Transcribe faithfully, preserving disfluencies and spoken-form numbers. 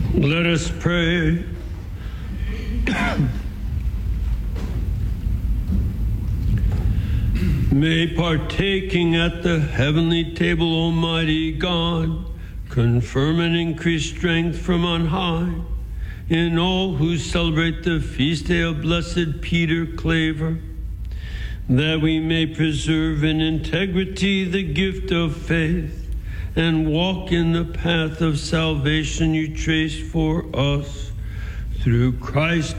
Let us pray. May, partaking at the heavenly table, Almighty God, confirm and increase strength from on high in all who celebrate the feast day of Blessed Peter Claver, that we may preserve in integrity the gift of faith and walk in the path of salvation you trace for us through Christ